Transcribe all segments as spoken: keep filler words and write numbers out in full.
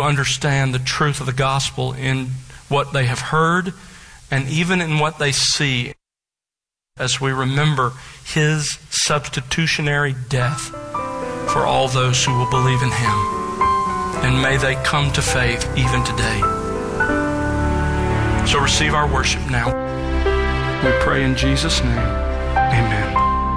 understand the truth of the gospel in what they have heard and even in what they see as we remember his substitutionary death for all those who will believe in him. And may they come to faith even today. So receive our worship now. We pray in Jesus' name. Amen.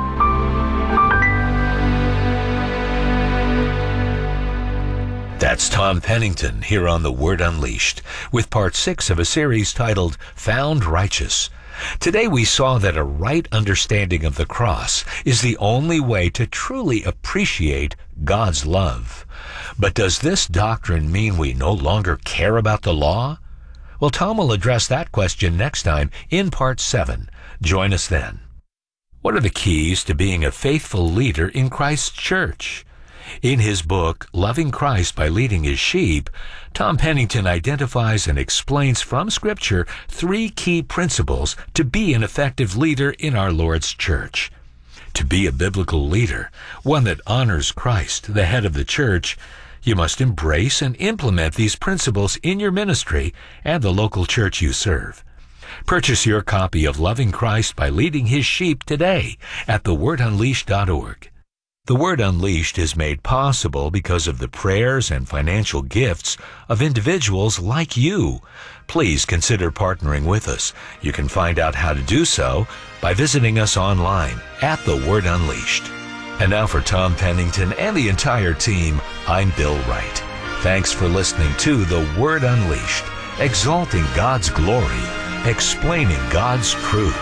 That's Tom Pennington here on The Word Unleashed with part six of a series titled Found Righteous. Today we saw that a right understanding of the cross is the only way to truly appreciate God's love. But does this doctrine mean we no longer care about the law? Well, Tom will address that question next time in part seven. Join us then. What are the keys to being a faithful leader in Christ's church? In his book, Loving Christ by Leading His Sheep, Tom Pennington identifies and explains from Scripture three key principles to be an effective leader in our Lord's church. To be a biblical leader, one that honors Christ, the head of the church, you must embrace and implement these principles in your ministry and the local church you serve. Purchase your copy of Loving Christ by Leading His Sheep today at the word unleashed dot org. The Word Unleashed is made possible because of the prayers and financial gifts of individuals like you. Please consider partnering with us. You can find out how to do so by visiting us online at The Word Unleashed. And now for Tom Pennington and the entire team, I'm Bill Wright. Thanks for listening to The Word Unleashed, exalting God's glory, explaining God's truth.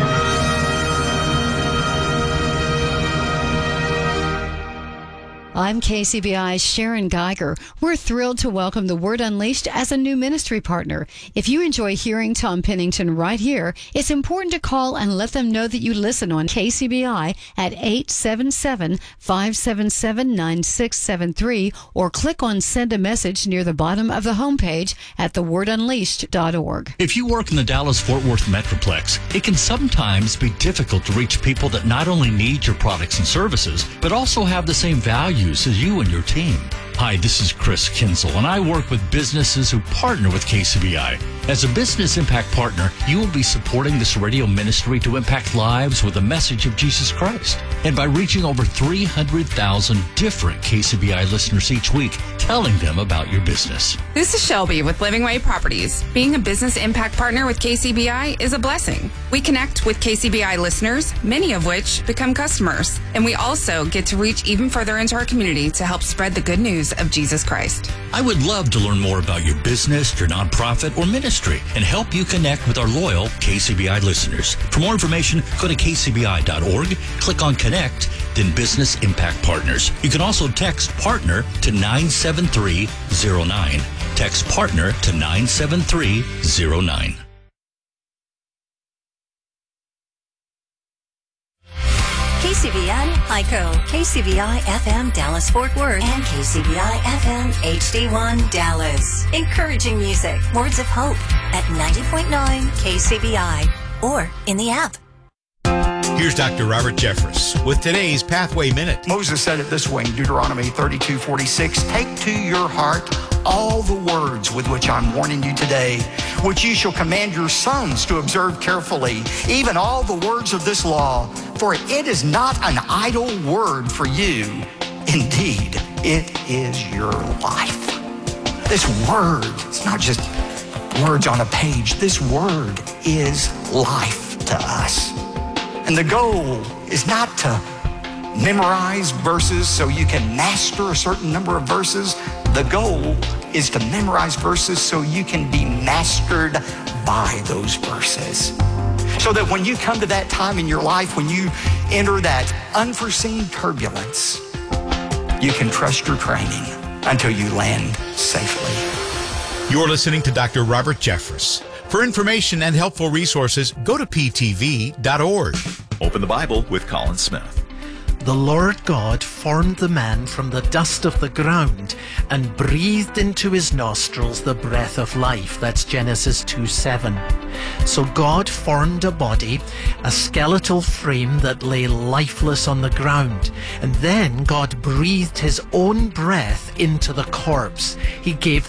I'm K C B I's Sharon Geiger. We're thrilled to welcome The Word Unleashed as a new ministry partner. If you enjoy hearing Tom Pennington right here, it's important to call and let them know that you listen on K C B I at eight seven seven, five seven seven, nine six seven three or click on Send a Message near the bottom of the homepage at the word unleashed dot org. If you work in the Dallas-Fort Worth Metroplex, it can sometimes be difficult to reach people that not only need your products and services, but also have the same values as you and your team. Hi, this is Chris Kinsel, and I work with businesses who partner with K C B I. As a business impact partner, you will be supporting this radio ministry to impact lives with the message of Jesus Christ. And by reaching over three hundred thousand different K C B I listeners each week, telling them about your business. This is Shelby with Living Way Properties. Being a business impact partner with K C B I is a blessing. We connect with K C B I listeners, many of which become customers. And we also get to reach even further into our community to help spread the good news of Jesus Christ. I would love to learn more about your business, your nonprofit, or ministry and help you connect with our loyal K C B I listeners. For more information, go to k c b i dot org, click on Connect, then Business Impact Partners. You can also text PARTNER to nine seven three zero nine. Text PARTNER to nine seven three zero nine. K C B N, Hico, K C B I F M Dallas-Fort Worth, and K C B I F M H D one Dallas. Encouraging music, words of hope at ninety point nine K C B I or in the app. Here's Doctor Robert Jeffress with today's Pathway Minute. Moses said it this way in Deuteronomy thirty-two forty-six, take to your heart all the words with which I'm warning you today, which you shall command your sons to observe carefully, even all the words of this law, for it is not an idle word for you. Indeed, it is your life. This word, it's not just words on a page. This word is life to us. And the goal is not to memorize verses so you can master a certain number of verses. The goal is to memorize verses so you can be mastered by those verses. So that when you come to that time in your life, when you enter that unforeseen turbulence, you can trust your training until you land safely. You're listening to Doctor Robert Jeffress. For information and helpful resources, go to p t v dot org. Open the Bible with Colin Smith. The Lord God formed the man from the dust of the ground and breathed into his nostrils the breath of life. That's Genesis two seven. So God formed a body, a skeletal frame that lay lifeless on the ground. And then God breathed his own breath into the corpse. He gave